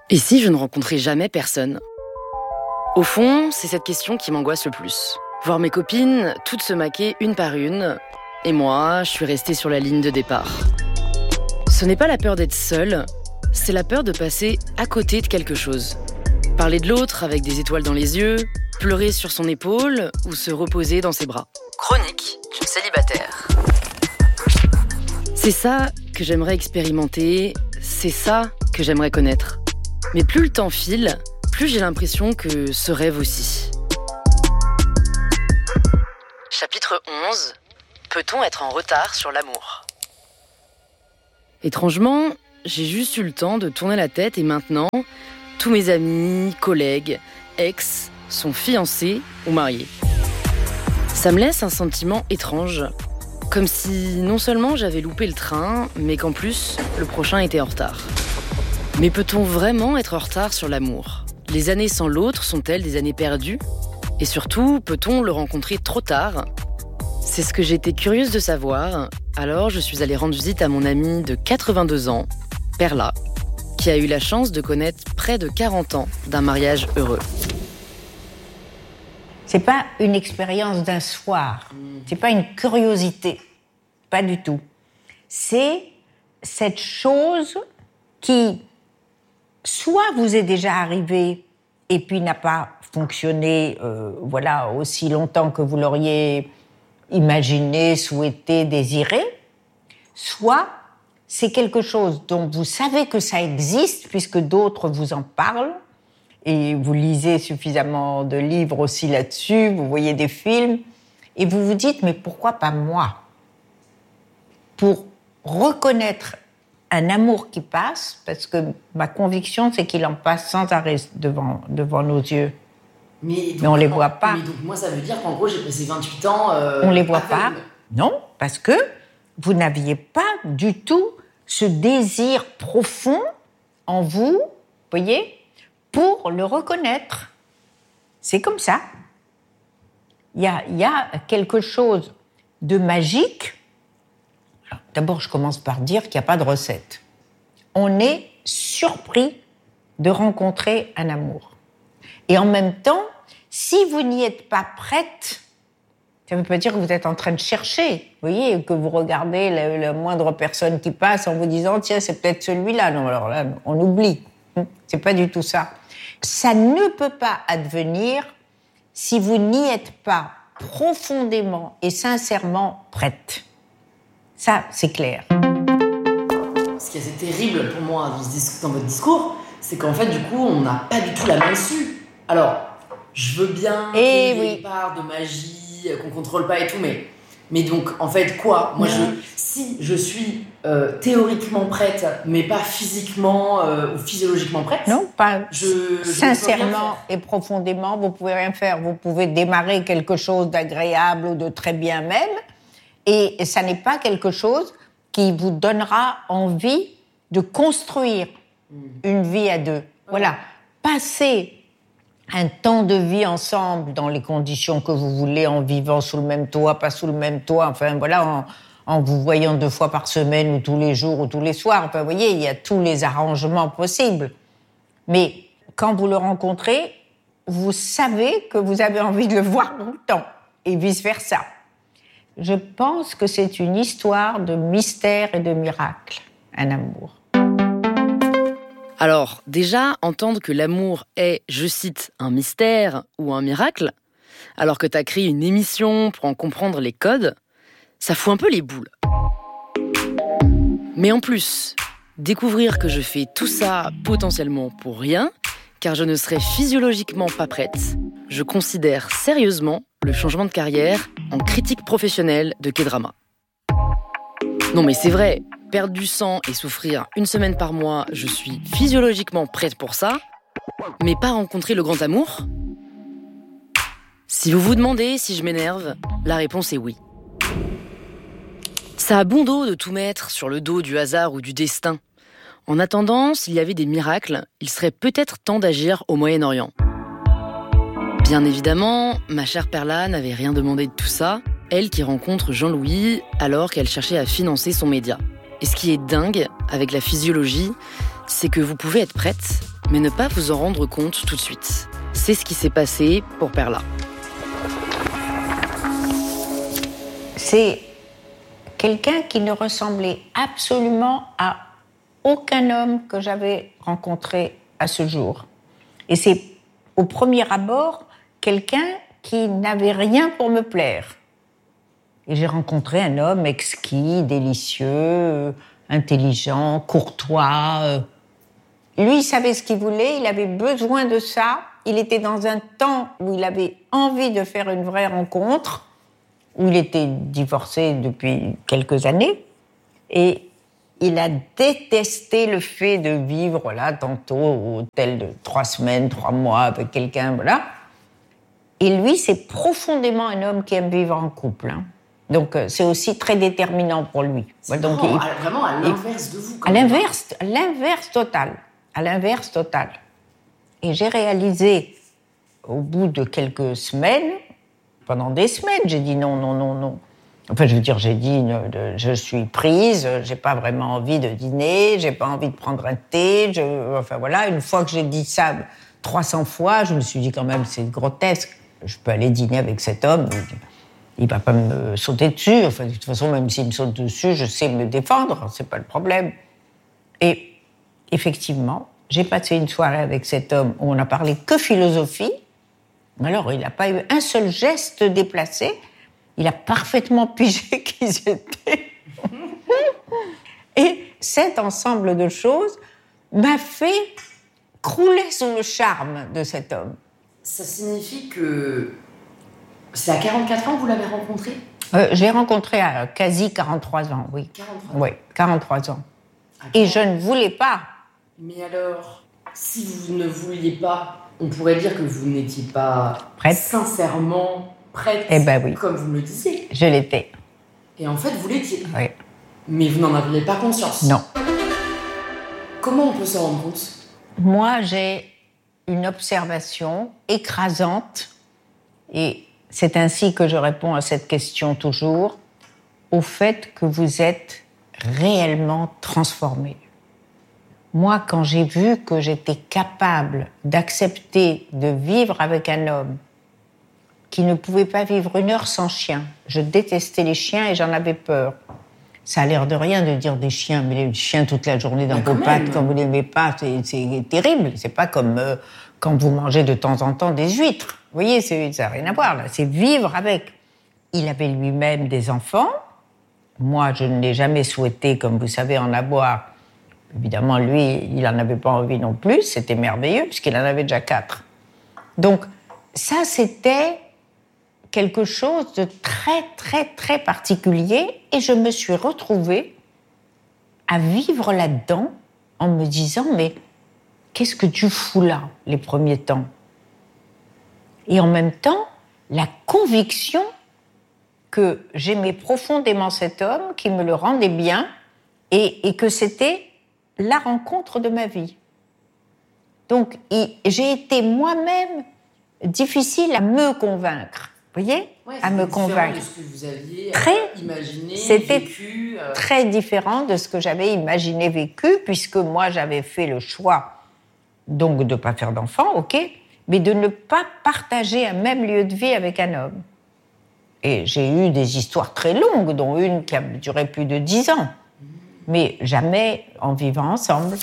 Et si je ne rencontrais jamais personne ? Au fond, c'est cette question qui m'angoisse le plus. Voir mes copines toutes se maquer une par une, et moi, je suis restée sur la ligne de départ. Ce n'est pas la peur d'être seule, c'est la peur de passer à côté de quelque chose. Parler de l'autre avec des étoiles dans les yeux, pleurer sur son épaule ou se reposer dans ses bras. Chronique d'une célibataire. C'est ça que j'aimerais expérimenter, c'est ça que j'aimerais connaître. Mais plus le temps file, plus j'ai l'impression que ce rêve aussi. Chapitre 11. Peut-on être en retard sur l'amour ? Étrangement, j'ai juste eu le temps de tourner la tête et maintenant, tous mes amis, collègues, ex sont fiancés ou mariés. Ça me laisse un sentiment étrange, comme si non seulement j'avais loupé le train, mais qu'en plus, le prochain était en retard. Mais peut-on vraiment être en retard sur l'amour ? Les années sans l'autre sont-elles des années perdues ? Et surtout, peut-on le rencontrer trop tard ? C'est ce que j'étais curieuse de savoir, alors je suis allée rendre visite à mon amie de 82 ans, Perla, qui a eu la chance de connaître près de 40 ans d'un mariage heureux. C'est pas une expérience d'un soir, c'est pas une curiosité, pas du tout. C'est cette chose qui, soit vous est déjà arrivée et puis n'a pas fonctionné aussi longtemps que vous l'auriez imaginé, souhaité, désiré, soit c'est quelque chose dont vous savez que ça existe puisque d'autres vous en parlent et vous lisez suffisamment de livres aussi là-dessus, vous voyez des films et vous vous dites mais pourquoi pas moi ? Pour reconnaître un amour qui passe, parce que ma conviction c'est qu'il en passe sans arrêt devant nos yeux. Mais on ne les voit pas. Mais donc moi, ça veut dire qu'en gros, j'ai passé 28 ans... on ne les voit pas. Non, parce que vous n'aviez pas du tout ce désir profond en vous, voyez, pour le reconnaître. C'est comme ça. Il y a quelque chose de magique. Alors, d'abord, je commence par dire qu'il n'y a pas de recette. On est surpris de rencontrer un amour. Et en même temps, si vous n'y êtes pas prête, ça ne veut pas dire que vous êtes en train de chercher, vous voyez, que vous regardez la moindre personne qui passe en vous disant « Tiens, c'est peut-être celui-là ». Non, alors là, on oublie. C'est pas du tout ça. Ça ne peut pas advenir si vous n'y êtes pas profondément et sincèrement prête. Ça, c'est clair. Ce qui est assez terrible pour moi dans votre discours, c'est qu'en fait, du coup, on n'a pas du tout la main dessus. Alors, je veux bien qu'il y ait une part de magie, qu'on contrôle pas et tout, mais donc, en fait, quoi ? Moi, si je suis théoriquement prête, mais pas physiquement ou physiologiquement prête... Non, pas je sincèrement et profondément, vous pouvez rien faire. Vous pouvez démarrer quelque chose d'agréable ou de très bien même, et ça n'est pas quelque chose qui vous donnera envie de construire une vie à deux. Voilà. Passer un temps de vie ensemble dans les conditions que vous voulez, en vivant sous le même toit, pas sous le même toit, enfin voilà, en vous voyant 2 fois par semaine ou tous les jours ou tous les soirs. Enfin, vous voyez, il y a tous les arrangements possibles. Mais quand vous le rencontrez, vous savez que vous avez envie de le voir tout le temps et vice-versa. Je pense que c'est une histoire de mystère et de miracle, un amour. Alors, déjà, entendre que l'amour est, je cite, un mystère ou un miracle, alors que t'as créé une émission pour en comprendre les codes, ça fout un peu les boules. Mais en plus, découvrir que je fais tout ça potentiellement pour rien, car je ne serais physiologiquement pas prête, je considère sérieusement le changement de carrière en critique professionnelle de K-drama. Non mais c'est vrai, perdre du sang et souffrir 1 semaine par mois, je suis physiologiquement prête pour ça, mais pas rencontrer le grand amour ? Si vous vous demandez si je m'énerve, la réponse est oui. Ça a bon dos de tout mettre sur le dos du hasard ou du destin. En attendant, s'il y avait des miracles, il serait peut-être temps d'agir au Moyen-Orient. Bien évidemment, ma chère Perla n'avait rien demandé de tout ça, elle qui rencontre Jean-Louis alors qu'elle cherchait à financer son média. Et ce qui est dingue avec la physiologie, c'est c'est que vous pouvez être prête, mais ne pas vous en rendre compte tout de suite. C'est ce qui s'est passé pour Perla. C'est quelqu'un qui ne ressemblait absolument à aucun homme que j'avais rencontré à ce jour. Et c'est, au premier abord, quelqu'un qui n'avait rien pour me plaire. Et j'ai rencontré un homme exquis, délicieux, intelligent, courtois. Lui, il savait ce qu'il voulait, il avait besoin de ça. Il était dans un temps où il avait envie de faire une vraie rencontre, où il était divorcé depuis quelques années. Et il a détesté le fait de vivre là, tantôt au hôtel de 3 semaines, 3 mois avec quelqu'un, voilà. Et lui, c'est profondément un homme qui aime vivre en couple. Hein. Donc, c'est aussi très déterminant pour lui. C'est donc, vraiment à l'inverse de vous. À l'inverse total. À l'inverse total. Et j'ai réalisé, au bout de quelques semaines, pendant des semaines, j'ai dit non. Enfin, je veux dire, j'ai dit, je suis prise, j'ai pas vraiment envie de dîner, j'ai pas envie de prendre un thé, enfin voilà. Une fois que j'ai dit ça 300 fois, je me suis dit quand même, c'est grotesque. Je peux aller dîner avec cet homme, il va pas me sauter dessus. Enfin, de toute façon, même s'il me saute dessus, je sais me défendre, c'est pas le problème. Et effectivement, j'ai passé une soirée avec cet homme où on n'a parlé que philosophie. Alors, il n'a pas eu un seul geste déplacé. Il a parfaitement pigé qui j'étais. Et cet ensemble de choses m'a fait crouler sous le charme de cet homme. Ça signifie que c'est à 44 ans que vous l'avez rencontré ? Je l'ai rencontré à quasi 43 ans, oui. 43 ans. Oui, 43 ans. Et je ne voulais pas. Mais alors, si vous ne vouliez pas, on pourrait dire que vous n'étiez pas prête. Sincèrement prête, oui. Comme vous me le disiez. Je l'étais. Et en fait, vous l'étiez. Oui. Mais vous n'en aviez pas conscience. Non. Comment on peut s'en rendre compte ? Moi, j'ai une observation écrasante, et c'est ainsi que je réponds à cette question toujours, au fait que vous êtes réellement transformé. Moi, quand j'ai vu que j'étais capable d'accepter de vivre avec un homme qui ne pouvait pas vivre une heure sans chien, je détestais les chiens et j'en avais peur. Ça a l'air de rien de dire des chiens, mais les chiens toute la journée dans vos pattes, quand vous ne l'aimez pas, c'est terrible. C'est pas comme quand vous mangez de temps en temps des huîtres. Vous voyez, ça n'a rien à voir, là. C'est vivre avec. Il avait lui-même des enfants. Moi, je ne l'ai jamais souhaité, comme vous savez, en avoir. Évidemment, lui, il n'en avait pas envie non plus. C'était merveilleux, puisqu'il en avait déjà 4. Donc, ça, c'était quelque chose de très, très, très particulier. Et je me suis retrouvée à vivre là-dedans en me disant, mais qu'est-ce que tu fous là, les premiers temps ? Et en même temps, la conviction que j'aimais profondément cet homme, qu'il me le rendait bien, et que c'était la rencontre de ma vie. Donc, j'ai été moi-même difficile à me convaincre. Vous voyez ? À me convaincre. De ce que vous aviez imaginé, c'était vécu. Très différent de ce que j'avais imaginé, vécu, puisque moi, j'avais fait le choix, donc, de ne pas faire d'enfant, ok, mais de ne pas partager un même lieu de vie avec un homme. Et j'ai eu des histoires très longues, dont une qui a duré plus de 10 ans, mais jamais en vivant ensemble.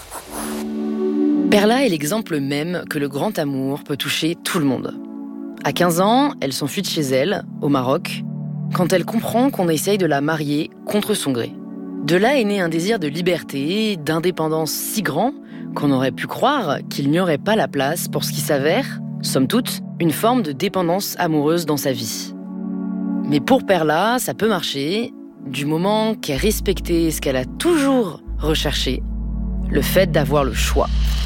Perla est l'exemple même que le grand amour peut toucher tout le monde. À 15 ans, elle s'enfuit de chez elle, au Maroc, quand elle comprend qu'on essaye de la marier contre son gré. De là est né un désir de liberté, d'indépendance si grand qu'on aurait pu croire qu'il n'y aurait pas la place pour ce qui s'avère, somme toute, une forme de dépendance amoureuse dans sa vie. Mais pour Perla, ça peut marcher, du moment qu'elle respectait ce qu'elle a toujours recherché, le fait d'avoir le choix.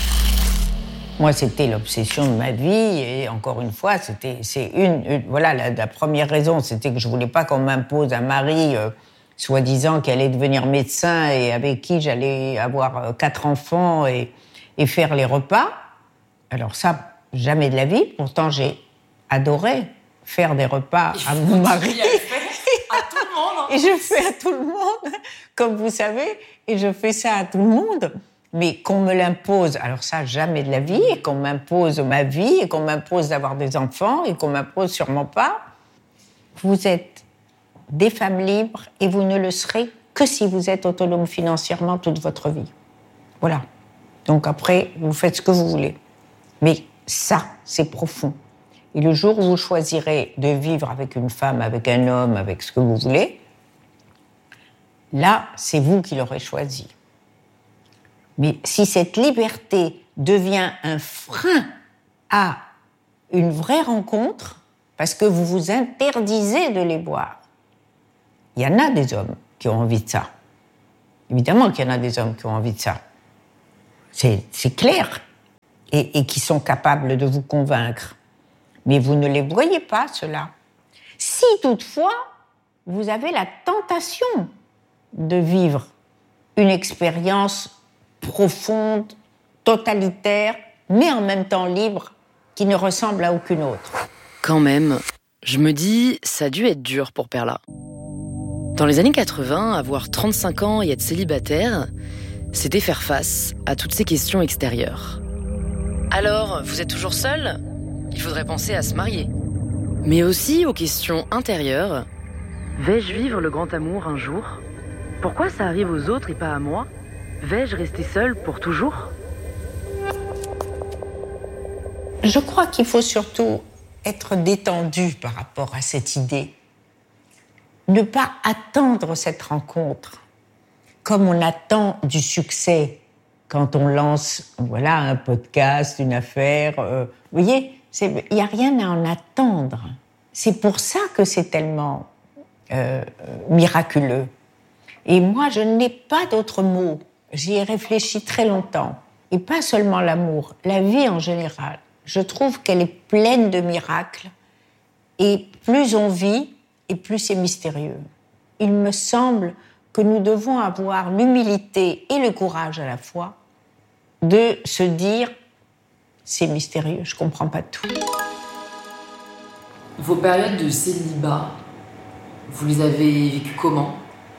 Moi, c'était l'obsession de ma vie, et encore une fois, voilà, la première raison, c'était que je voulais pas qu'on m'impose un mari soi-disant qui allait devenir médecin et avec qui j'allais avoir 4 enfants et faire les repas. Alors ça, jamais de la vie. Pourtant, j'ai adoré faire des repas à mon mari. À tout le monde. Et je fais à tout le monde, comme vous savez, et je fais ça à tout le monde. mais qu'on me l'impose, alors ça, jamais de la vie, et qu'on m'impose ma vie, et qu'on m'impose d'avoir des enfants, et qu'on m'impose sûrement pas. Vous êtes des femmes libres, et vous ne le serez que si vous êtes autonome financièrement toute votre vie. Voilà. Donc après, vous faites ce que vous voulez. Mais ça, c'est profond. Et le jour où vous choisirez de vivre avec une femme, avec un homme, avec ce que vous voulez, là, c'est vous qui l'aurez choisi. Mais si cette liberté devient un frein à une vraie rencontre, parce que vous vous interdisez de les voir, il y en a des hommes qui ont envie de ça. Évidemment qu'il y en a des hommes qui ont envie de ça. C'est clair. Et qui sont capables de vous convaincre. Mais vous ne les voyez pas, ceux-là. Si toutefois, vous avez la tentation de vivre une expérience profonde, totalitaire, mais en même temps libre, qui ne ressemble à aucune autre. Quand même, je me dis, ça a dû être dur pour Perla. Dans les années 80, avoir 35 ans et être célibataire, c'était faire face à toutes ces questions extérieures. Alors, vous êtes toujours seul ? Il faudrait penser à se marier. Mais aussi aux questions intérieures. Vais-je vivre le grand amour un jour ? Pourquoi ça arrive aux autres et pas à moi ? Vais-je rester seule pour toujours ? Je crois qu'il faut surtout être détendu par rapport à cette idée. Ne pas attendre cette rencontre comme on attend du succès quand on lance un podcast, une affaire. Vous voyez, il n'y a rien à en attendre. C'est pour ça que c'est tellement miraculeux. Et moi, je n'ai pas d'autre mot. J'y ai réfléchi très longtemps. Et pas seulement l'amour, la vie en général. Je trouve qu'elle est pleine de miracles. Et plus on vit, et plus c'est mystérieux. Il me semble que nous devons avoir l'humilité et le courage à la fois de se dire « c'est mystérieux, je ne comprends pas tout ». Vos périodes de célibat, vous les avez vécues comment ?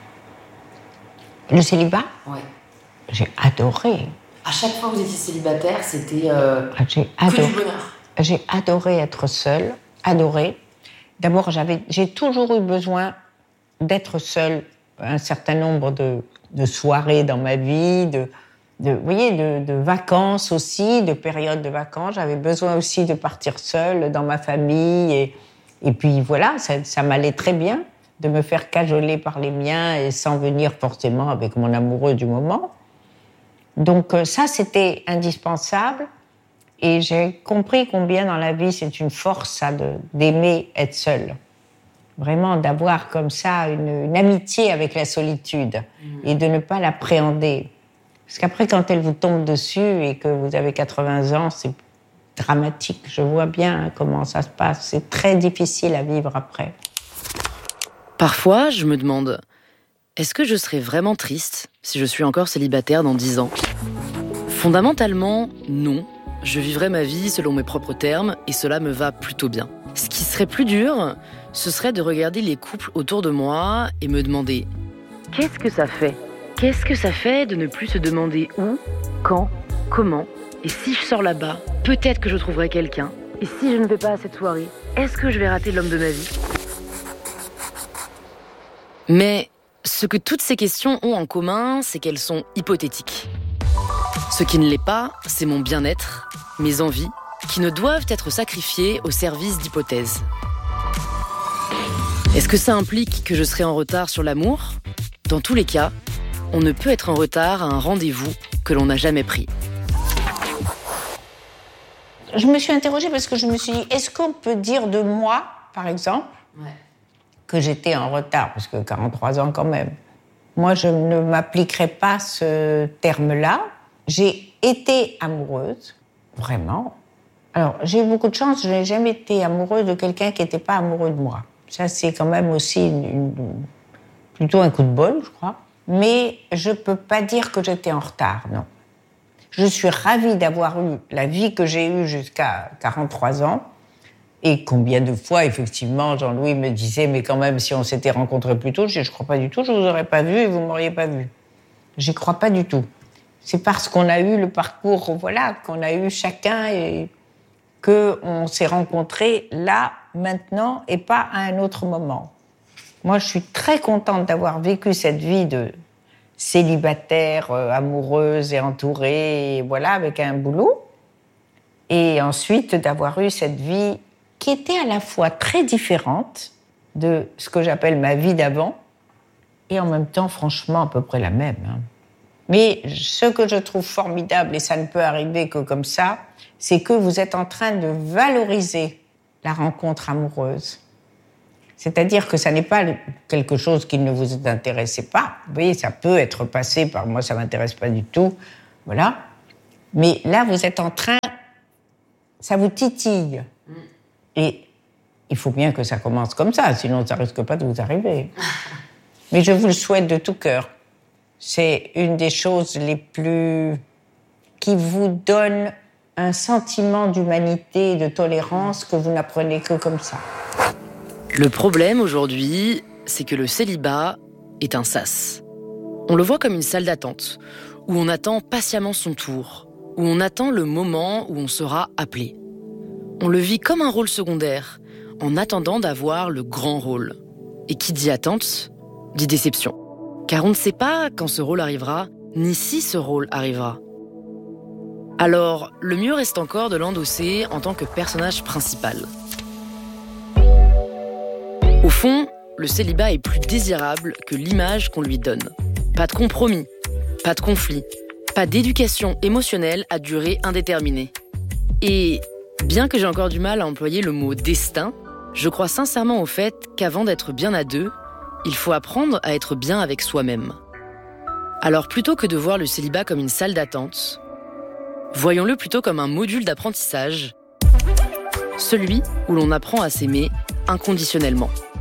Le célibat ? Ouais. J'ai adoré. À chaque fois que vous étiez célibataire, c'était j'ai que du bonheur. J'ai adoré être seule, adoré. D'abord, j'ai toujours eu besoin d'être seule un certain nombre de soirées dans ma vie, de vacances aussi, de périodes de vacances. J'avais besoin aussi de partir seule dans ma famille. Et puis voilà, ça m'allait très bien de me faire cajoler par les miens et sans venir forcément avec mon amoureux du moment. Donc ça, c'était indispensable. Et j'ai compris combien dans la vie c'est une force ça, d'aimer être seule. Vraiment d'avoir comme ça une amitié avec la solitude et de ne pas l'appréhender. Parce qu'après, quand elle vous tombe dessus et que vous avez 80 ans, c'est dramatique. Je vois bien comment ça se passe. C'est très difficile à vivre après. Parfois, je me demande, est-ce que je serais vraiment triste si je suis encore célibataire dans 10 ans ? Fondamentalement, non. Je vivrai ma vie selon mes propres termes et cela me va plutôt bien. Ce qui serait plus dur, ce serait de regarder les couples autour de moi et me demander « Qu'est-ce que ça fait ? Qu'est-ce que ça fait de ne plus se demander où, quand, comment ? Et si je sors là-bas, peut-être que je trouverai quelqu'un. Et si je ne vais pas à cette soirée, est-ce que je vais rater l'homme de ma vie ?» Mais ce que toutes ces questions ont en commun, c'est qu'elles sont hypothétiques. Ce qui ne l'est pas, c'est mon bien-être, mes envies, qui ne doivent être sacrifiées au service d'hypothèses. Est-ce que ça implique que je serai en retard sur l'amour ? Dans tous les cas, on ne peut être en retard à un rendez-vous que l'on n'a jamais pris. Je me suis interrogée parce que je me suis dit, est-ce qu'on peut dire de moi, par exemple, que j'étais en retard, parce que 43 ans quand même. Moi, je ne m'appliquerai pas ce terme-là. J'ai été amoureuse, vraiment. Alors, j'ai eu beaucoup de chance, je n'ai jamais été amoureuse de quelqu'un qui n'était pas amoureux de moi. Ça, c'est quand même aussi plutôt un coup de bol, je crois. Mais je ne peux pas dire que j'étais en retard, non. Je suis ravie d'avoir eu la vie que j'ai eue jusqu'à 43 ans. Et combien de fois, effectivement, Jean-Louis me disait « Mais quand même, si on s'était rencontrés plus tôt, je ne crois pas du tout, je ne vous aurais pas vu et vous ne m'auriez pas vu. » J'y crois pas du tout. C'est parce qu'on a eu le parcours, voilà, qu'on a eu chacun et qu'on s'est rencontrés là, maintenant, et pas à un autre moment. Moi, je suis très contente d'avoir vécu cette vie de célibataire, amoureuse et entourée, et voilà, avec un boulot. Et ensuite, d'avoir eu cette vie qui était à la fois très différente de ce que j'appelle ma vie d'avant, et en même temps, franchement, à peu près la même. Mais ce que je trouve formidable, et ça ne peut arriver que comme ça, c'est que vous êtes en train de valoriser la rencontre amoureuse. C'est-à-dire que ça n'est pas quelque chose qui ne vous intéressait pas. Vous voyez, ça peut être passé par moi, ça ne m'intéresse pas du tout. Voilà. Mais là, vous êtes en train... Ça vous titille. Et il faut bien que ça commence comme ça, sinon ça risque pas de vous arriver. Mais je vous le souhaite de tout cœur. C'est une des choses les plus... qui vous donne un sentiment d'humanité et de tolérance que vous n'apprenez que comme ça. Le problème aujourd'hui, c'est que le célibat est un sas. On le voit comme une salle d'attente, où on attend patiemment son tour, où on attend le moment où on sera appelé. On le vit comme un rôle secondaire, en attendant d'avoir le grand rôle. Et qui dit attente, dit déception. Car on ne sait pas quand ce rôle arrivera, ni si ce rôle arrivera. Alors, le mieux reste encore de l'endosser en tant que personnage principal. Au fond, le célibat est plus désirable que l'image qu'on lui donne. Pas de compromis, pas de conflit, pas d'éducation émotionnelle à durée indéterminée. Et bien que j'ai encore du mal à employer le mot « destin », je crois sincèrement au fait qu'avant d'être bien à deux, il faut apprendre à être bien avec soi-même. Alors plutôt que de voir le célibat comme une salle d'attente, voyons-le plutôt comme un module d'apprentissage, celui où l'on apprend à s'aimer inconditionnellement.